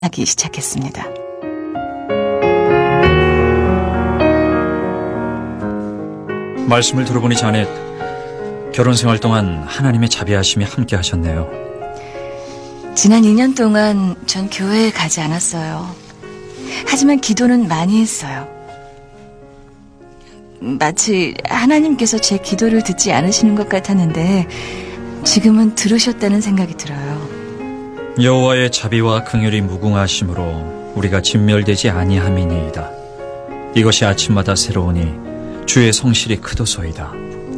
하기 시작했습니다. 말씀을 들어보니 자넷, 결혼 생활 동안 하나님의 자비하심이 함께 하셨네요. 지난 2년 동안 전 교회에 가지 않았어요. 하지만 기도는 많이 했어요. 마치 하나님께서 제 기도를 듣지 않으시는 것 같았는데 지금은 들으셨다는 생각이 들어요. 여호와의 자비와 긍휼이 무궁하심으로 우리가 진멸되지 아니함이니이다. 이것이 아침마다 새로우니 주의 성실이 크도소이다.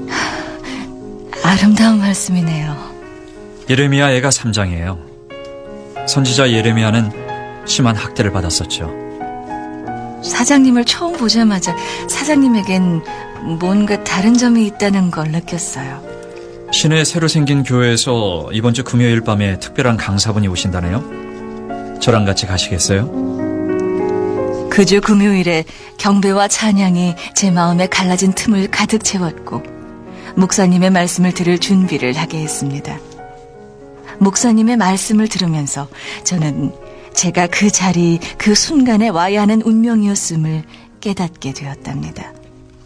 아름다운 말씀이네요. 예레미야 애가 3장이에요. 선지자 예레미야는 심한 학대를 받았었죠. 사장님을 처음 보자마자 사장님에겐 뭔가 다른 점이 있다는 걸 느꼈어요. 시내에 새로 생긴 교회에서 이번 주 금요일 밤에 특별한 강사분이 오신다네요. 저랑 같이 가시겠어요? 그 주 금요일에 경배와 찬양이 제 마음에 갈라진 틈을 가득 채웠고 목사님의 말씀을 들을 준비를 하게 했습니다. 목사님의 말씀을 들으면서 저는 제가 그 자리, 그 순간에 와야 하는 운명이었음을 깨닫게 되었답니다.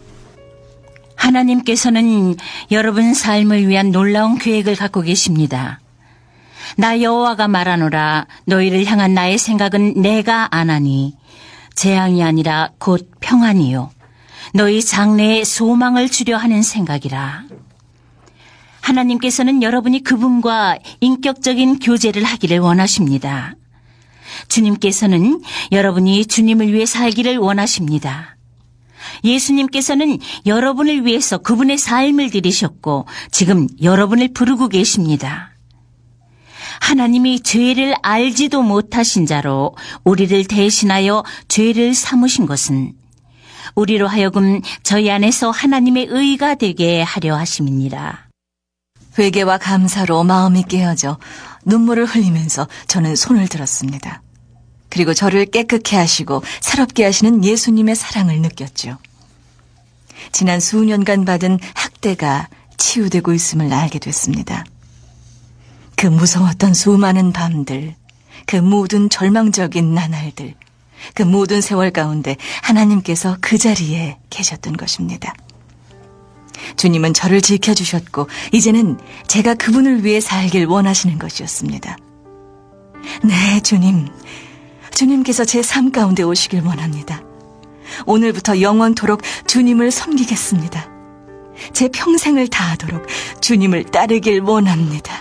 하나님께서는 여러분 삶을 위한 놀라운 계획을 갖고 계십니다. 나 여호와가 말하노라. 너희를 향한 나의 생각은 내가 아나니 재앙이 아니라 곧 평안이요 너희 장래에 소망을 주려 하는 생각이라. 하나님께서는 여러분이 그분과 인격적인 교제를 하기를 원하십니다. 주님께서는 여러분이 주님을 위해 살기를 원하십니다. 예수님께서는 여러분을 위해서 그분의 삶을 들이셨고 지금 여러분을 부르고 계십니다. 하나님이 죄를 알지도 못하신 자로 우리를 대신하여 죄를 삼으신 것은 우리로 하여금 저희 안에서 하나님의 의가 되게 하려 하심이니라. 회개와 감사로 마음이 깨어져 눈물을 흘리면서 저는 손을 들었습니다. 그리고 저를 깨끗게 하시고 새롭게 하시는 예수님의 사랑을 느꼈죠. 지난 수년간 받은 학대가 치유되고 있음을 알게 됐습니다. 그 무서웠던 수많은 밤들, 그 모든 절망적인 나날들, 그 모든 세월 가운데 하나님께서 그 자리에 계셨던 것입니다. 주님은 저를 지켜주셨고 이제는 제가 그분을 위해 살길 원하시는 것이었습니다. 네, 주님께서 제 삶 가운데 오시길 원합니다. 오늘부터 영원토록 주님을 섬기겠습니다. 제 평생을 다하도록 주님을 따르길 원합니다.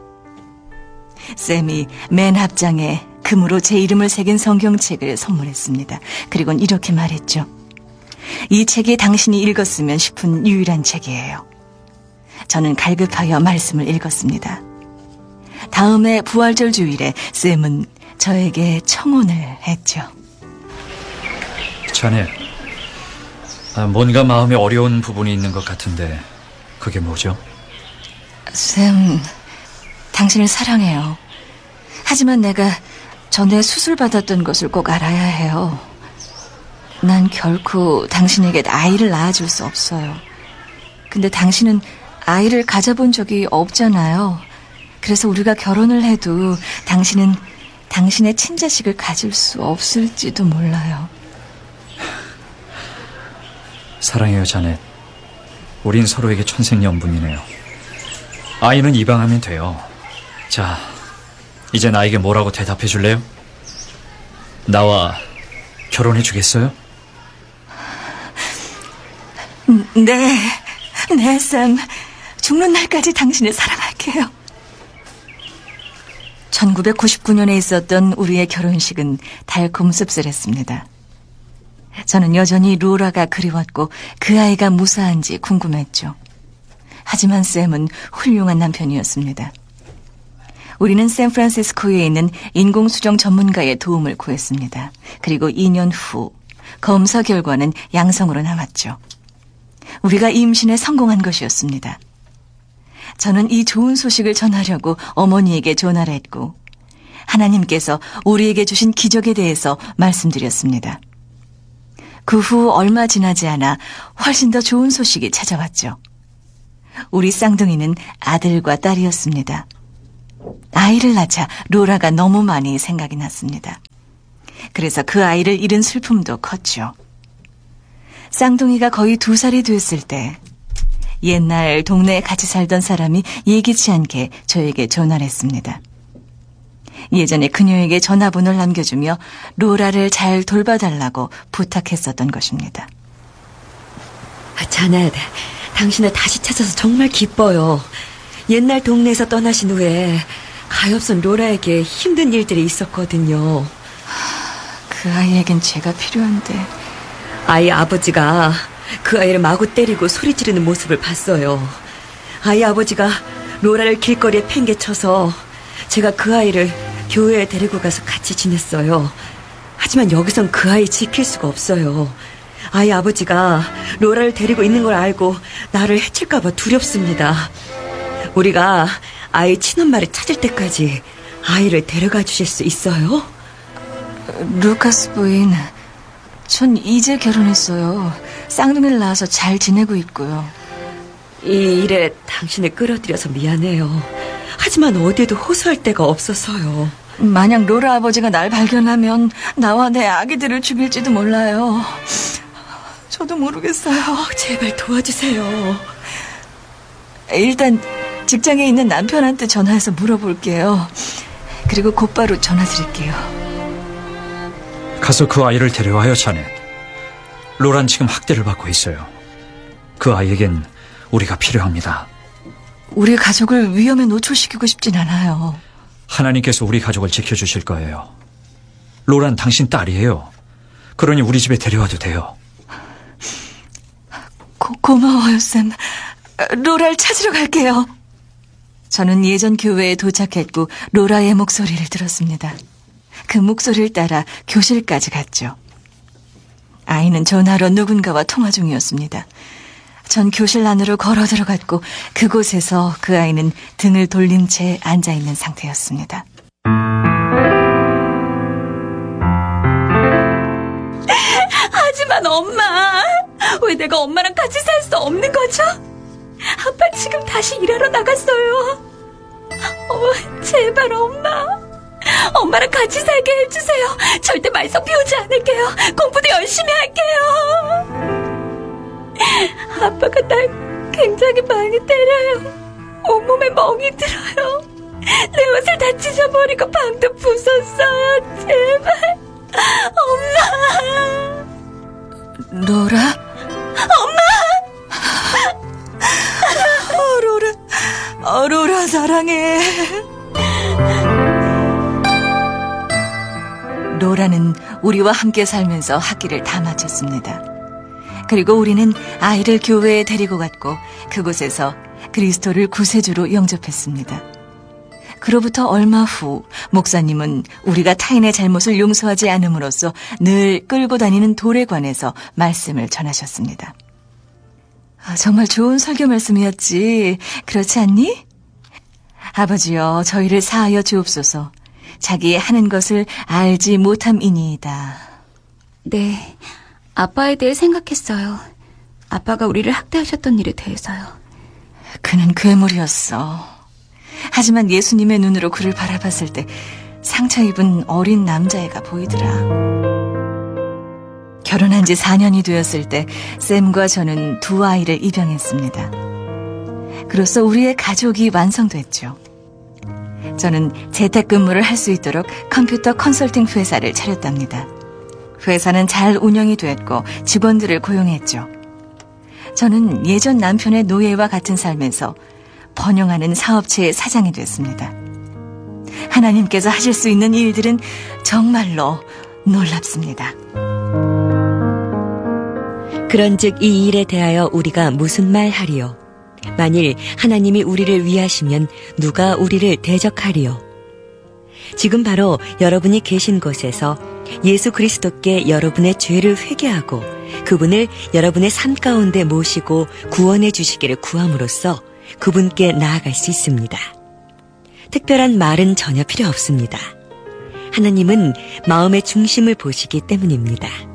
쌤이 맨 앞장에 금으로 제 이름을 새긴 성경책을 선물했습니다. 그리고는 이렇게 말했죠. 이 책이 당신이 읽었으면 싶은 유일한 책이에요. 저는 갈급하여 말씀을 읽었습니다. 다음해 부활절 주일에 쌤은 저에게 청혼을 했죠. 자네, 뭔가 마음에 어려운 부분이 있는 것 같은데 그게 뭐죠? 쌤, 당신을 사랑해요. 하지만 내가 전에 수술받았던 것을 꼭 알아야 해요. 난 결코 당신에게 아이를 낳아줄 수 없어요. 근데 당신은 아이를 가져본 적이 없잖아요. 그래서 우리가 결혼을 해도 당신은 당신의 친자식을 가질 수 없을지도 몰라요. 사랑해요, 자넷. 우린 서로에게 천생연분이네요. 아이는 입양하면 돼요. 자, 이제 나에게 뭐라고 대답해 줄래요? 나와 결혼해 주겠어요? 네, 쌤. 죽는 날까지 당신을 사랑할게요. 1999년에 있었던 우리의 결혼식은 달콤 씁쓸했습니다. 저는 여전히 로라가 그리웠고 그 아이가 무사한지 궁금했죠. 하지만 샘은 훌륭한 남편이었습니다. 우리는 샌프란시스코에 있는 인공수정 전문가의 도움을 구했습니다. 그리고 2년 후 검사 결과는 양성으로 나왔죠. 우리가 임신에 성공한 것이었습니다. 저는 이 좋은 소식을 전하려고 어머니에게 전화를 했고 하나님께서 우리에게 주신 기적에 대해서 말씀드렸습니다. 그 후 얼마 지나지 않아 훨씬 더 좋은 소식이 찾아왔죠. 우리 쌍둥이는 아들과 딸이었습니다. 아이를 낳자 로라가 너무 많이 생각이 났습니다. 그래서 그 아이를 잃은 슬픔도 컸죠. 쌍둥이가 거의 2살이 됐을 때 옛날 동네에 같이 살던 사람이 예기치 않게 저에게 전화를 했습니다. 예전에 그녀에게 전화번호를 남겨주며 로라를 잘 돌봐달라고 부탁했었던 것입니다. 자넷, 당신을 다시 찾아서 정말 기뻐요. 옛날 동네에서 떠나신 후에 가엾은 로라에게 힘든 일들이 있었거든요. 그 아이에겐 제가 필요한데. 아이 아버지가 그 아이를 마구 때리고 소리 지르는 모습을 봤어요. 아이 아버지가 로라를 길거리에 팽개쳐서 제가 그 아이를 교회에 데리고 가서 같이 지냈어요. 하지만 여기선 그 아이 지킬 수가 없어요. 아이 아버지가 로라를 데리고 있는 걸 알고 나를 해칠까 봐 두렵습니다. 우리가 아이 친엄마를 찾을 때까지 아이를 데려가 주실 수 있어요? 루카스 부인, 전 이제 결혼했어요. 쌍둥이를 낳아서 잘 지내고 있고요. 이 일에 당신을 끌어들여서 미안해요. 하지만 어디에도 호소할 데가 없어서요. 만약 로라 아버지가 날 발견하면 나와 내 아기들을 죽일지도 몰라요. 저도 모르겠어요. 제발 도와주세요. 일단 직장에 있는 남편한테 전화해서 물어볼게요. 그리고 곧바로 전화 드릴게요. 가서 그 아이를 데려와요, 자넷. 로란 지금 학대를 받고 있어요. 그 아이에겐 우리가 필요합니다. 우리 가족을 위험에 노출시키고 싶진 않아요. 하나님께서 우리 가족을 지켜주실 거예요. 로란 당신 딸이에요. 그러니 우리 집에 데려와도 돼요. 고마워요, 쌤. 로라를 찾으러 갈게요. 저는 예전 교회에 도착했고 로라의 목소리를 들었습니다. 그 목소리를 따라 교실까지 갔죠. 아이는 전화로 누군가와 통화 중이었습니다. 전 교실 안으로 걸어 들어갔고 그곳에서 그 아이는 등을 돌린 채 앉아있는 상태였습니다. 하지만 엄마, 왜 내가 엄마랑 같이 살 수 없는 거죠? 아빠 지금 다시 일하러 나갔어요. 제발 엄마랑 같이 살게 해주세요. 절대 말썽 피우지 않을게요. 공부도 열심히 할게요. 아빠가 날 굉장히 많이 때려요. 온몸에 멍이 들어요. 내 옷을 다 찢어버리고 방도 부쉈어요. 제발 엄마. 로라? 엄마! 로라 사랑해. 로라는 우리와 함께 살면서 학기를 다 마쳤습니다. 그리고 우리는 아이를 교회에 데리고 갔고 그곳에서 그리스도를 구세주로 영접했습니다. 그로부터 얼마 후 목사님은 우리가 타인의 잘못을 용서하지 않음으로써 늘 끌고 다니는 도례관에서 말씀을 전하셨습니다. 정말 좋은 설교 말씀이었지. 그렇지 않니? 아버지여, 저희를 사하여 주옵소서. 자기의 하는 것을 알지 못함이니이다. 네, 아빠에 대해 생각했어요. 아빠가 우리를 학대하셨던 일에 대해서요. 그는 괴물이었어. 하지만 예수님의 눈으로 그를 바라봤을 때 상처 입은 어린 남자애가 보이더라. 결혼한 지 4년이 되었을 때 샘과 저는 2아이를 입양했습니다. 그로써 우리의 가족이 완성됐죠. 저는 재택근무를 할 수 있도록 컴퓨터 컨설팅 회사를 차렸답니다. 회사는 잘 운영이 됐고 직원들을 고용했죠. 저는 예전 남편의 노예와 같은 삶에서 번영하는 사업체의 사장이 됐습니다. 하나님께서 하실 수 있는 일들은 정말로 놀랍습니다. 그런즉 이 일에 대하여 우리가 무슨 말 하리요? 만일 하나님이 우리를 위하시면 누가 우리를 대적하리요? 지금 바로 여러분이 계신 곳에서 예수 그리스도께 여러분의 죄를 회개하고 그분을 여러분의 삶 가운데 모시고 구원해 주시기를 구함으로써 그분께 나아갈 수 있습니다. 특별한 말은 전혀 필요 없습니다. 하나님은 마음의 중심을 보시기 때문입니다.